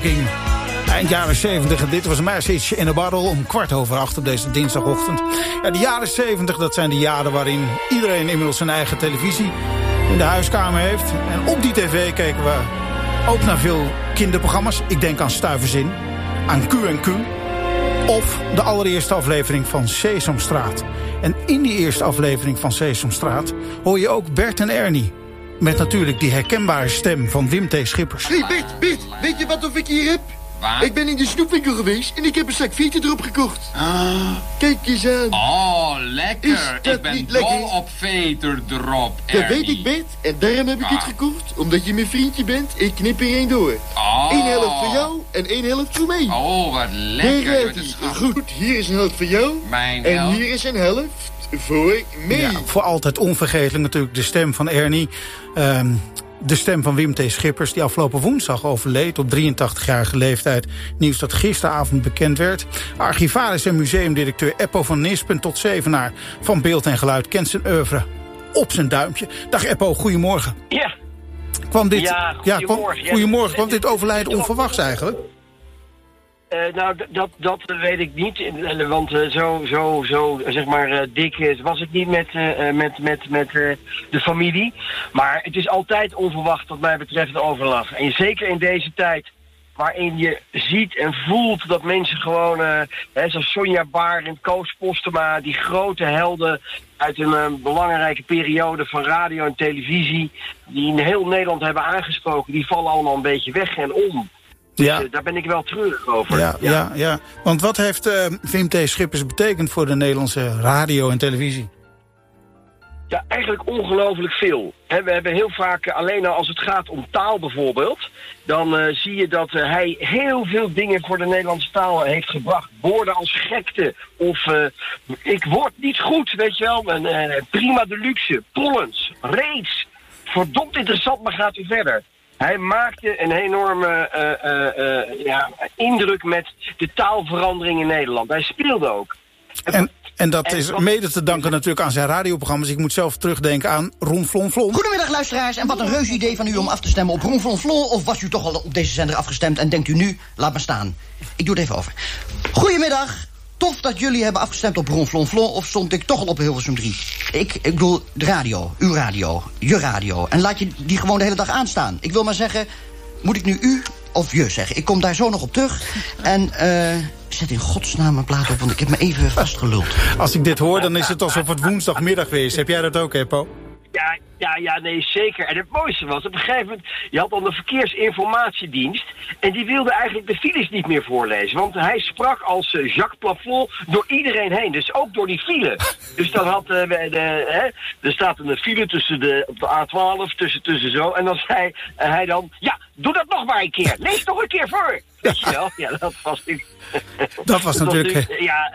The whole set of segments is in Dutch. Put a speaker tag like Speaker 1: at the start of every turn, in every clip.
Speaker 1: Eind jaren 70, en dit was een message in a bottle om 7:15 op deze dinsdagochtend. Ja, de jaren 70, dat zijn de jaren waarin iedereen inmiddels zijn eigen televisie in de huiskamer heeft. En op die tv keken we ook naar veel kinderprogramma's. Ik denk aan Stuiverzin, aan Q&Q of de allereerste aflevering van Sesamstraat. En in die eerste aflevering van Sesamstraat hoor je ook Bert en Ernie. Met natuurlijk die herkenbare stem van Wim T. Schippers.
Speaker 2: Hé Bert, weet je wat of ik hier heb?
Speaker 3: Waar?
Speaker 2: Ik ben in de snoepwinkel geweest en ik heb een zak frieten erop gekocht. Kijk eens aan.
Speaker 3: Oh, lekker.
Speaker 2: Is dat
Speaker 3: ik ben
Speaker 2: niet
Speaker 3: dol
Speaker 2: lekker?
Speaker 3: op veter erop,
Speaker 2: Dat weet
Speaker 3: Ernie.
Speaker 2: ik, Bert. En daarom heb ik het gekocht. Omdat je mijn vriendje bent. Ik knip er één door.
Speaker 3: Oh.
Speaker 2: 1 helft voor jou en 1 helft voor mij.
Speaker 3: Oh, wat lekker.
Speaker 2: Daar
Speaker 3: joh,
Speaker 2: gaat
Speaker 3: dat is
Speaker 2: ie.
Speaker 3: goed.
Speaker 2: Goed, hier is een helft voor jou.
Speaker 3: Mijn
Speaker 2: En
Speaker 3: helft.
Speaker 2: hier is een helft voor mij.
Speaker 1: Ja, voor altijd onvergetelijk natuurlijk de stem van Ernie. De stem van Wim T. Schippers, die afgelopen woensdag overleed op 83-jarige leeftijd. Nieuws dat gisteravond bekend werd. Archivaris en museumdirecteur Eppo van Nispen tot Zevenaar van Beeld en Geluid kent zijn oeuvre op zijn duimpje. Dag Eppo, goedemorgen.
Speaker 4: Ja.
Speaker 1: Kwam dit,
Speaker 4: Goedemorgen.
Speaker 1: goedemorgen. Kwam dit overlijden onverwachts eigenlijk?
Speaker 4: Nou, dat weet ik niet. Want zo zeg maar, dik was het niet met de familie. Maar het is altijd onverwacht wat mij betreft de overlast. En zeker in deze tijd waarin je ziet en voelt dat mensen gewoon, zoals Sonja Barend, Koos Postema, die grote helden uit een belangrijke periode van radio en televisie, die in heel Nederland hebben aangesproken, die vallen allemaal een beetje weg en om.
Speaker 1: Ja.
Speaker 4: Dus, daar ben ik wel treurig over.
Speaker 1: Ja. Want wat heeft Wim T. Schippers betekend voor de Nederlandse radio en televisie?
Speaker 4: Ja, eigenlijk ongelooflijk veel. We hebben heel vaak, alleen al als het gaat om taal bijvoorbeeld, dan zie je dat hij heel veel dingen voor de Nederlandse taal heeft gebracht. Woorden als gekte of ik word niet goed, weet je wel. Prima de luxe, pollens, reeds. Verdomd interessant, maar gaat u verder. Hij maakte een enorme indruk met de taalverandering in Nederland. Hij speelde ook.
Speaker 1: En dat is mede te danken natuurlijk aan zijn radioprogramma's. Ik moet zelf terugdenken aan Ron Flon Flon.
Speaker 5: Goedemiddag luisteraars, en wat een reuze idee van u om af te stemmen op Ron Flon Flon. Of was u toch al op deze zender afgestemd en denkt u nu, laat maar staan. Ik doe het even over. Goedemiddag, tof dat jullie hebben afgestemd op Ron Flon Flon. Of stond ik toch al op Hilversum 3? Ik bedoel de radio, uw radio, je radio. En laat je die gewoon de hele dag aanstaan. Ik wil maar zeggen, moet ik nu u of je zeggen? Ik kom daar zo nog op terug. En zet in godsnaam een plaat op, want ik heb me even vastgeluld.
Speaker 1: Als ik dit hoor, dan is het alsof het woensdagmiddag weer is. Heb jij dat ook, Eppo?
Speaker 4: Nee, zeker. En het mooiste was, op een gegeven moment, je had dan de verkeersinformatiedienst, en die wilde eigenlijk de files niet meer voorlezen. Want hij sprak als Jacques Plafond door iedereen heen, dus ook door die file. Dus dan had er staat een file op de A12, tussen zo, en dan zei hij dan, ja, doe dat nog maar een keer. Lees nog een keer voor. Weet je wel? Ja, dat was natuurlijk...
Speaker 1: Dat was natuurlijk...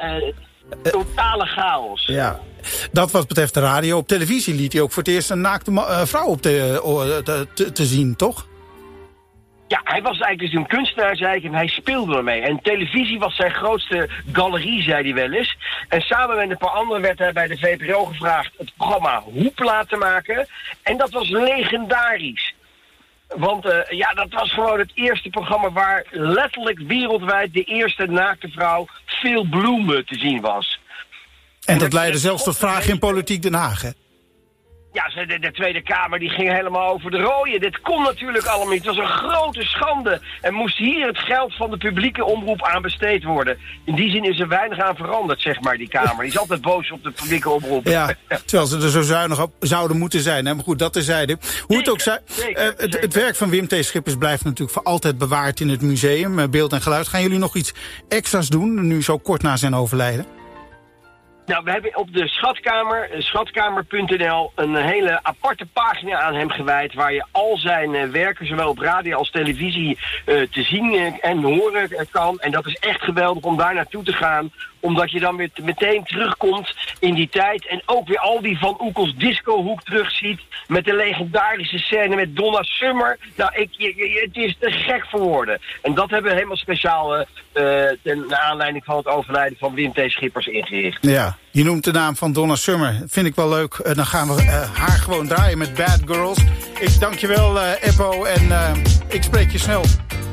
Speaker 4: totale chaos.
Speaker 1: Ja, dat wat betreft de radio. Op televisie liet hij ook voor het eerst een naakte vrouw op te zien, toch?
Speaker 4: Ja, hij was eigenlijk dus een kunstenaar, zei ik, en hij speelde ermee. En televisie was zijn grootste galerie, zei hij wel eens. En samen met een paar anderen werd hij bij de VPRO gevraagd het programma Hoepla te maken. En dat was legendarisch. Want dat was gewoon het eerste programma waar letterlijk wereldwijd de eerste naakte vrouw veel bloemen te zien was.
Speaker 1: En dat leidde zelfs tot vragen in Politiek Den Haag, hè?
Speaker 4: Ja, de Tweede Kamer die ging helemaal over de rooien. Dit kon natuurlijk allemaal niet. Het was een grote schande. En moest hier het geld van de publieke omroep aan besteed worden. In die zin is er weinig aan veranderd, zeg maar, die Kamer. Die is altijd boos op de publieke omroep.
Speaker 1: Ja, terwijl ze er zo zuinig op zouden moeten zijn. Hè? Maar goed, dat terzijde. Hoe het ook zij, het werk van Wim T. Schippers blijft natuurlijk voor altijd bewaard in het museum. Beeld en Geluid. Gaan jullie nog iets extra's doen, nu zo kort na zijn overlijden?
Speaker 4: Nou, we hebben op de Schatkamer, schatkamer.nl, een hele aparte pagina aan hem gewijd, waar je al zijn werken, zowel op radio als televisie, te zien en horen kan. En dat is echt geweldig om daar naartoe te gaan, omdat je dan weer meteen terugkomt in die tijd en ook weer al die Van Oekels discohoek terugziet met de legendarische scène met Donna Summer. Nou, het is te gek voor woorden. En dat hebben we helemaal speciaal ten aanleiding van het overlijden van Wim T. Schippers ingericht.
Speaker 1: Ja, je noemt de naam van Donna Summer. Vind ik wel leuk. Dan gaan we haar gewoon draaien met Bad Girls. Ik dank je wel, Eppo, en ik spreek je snel.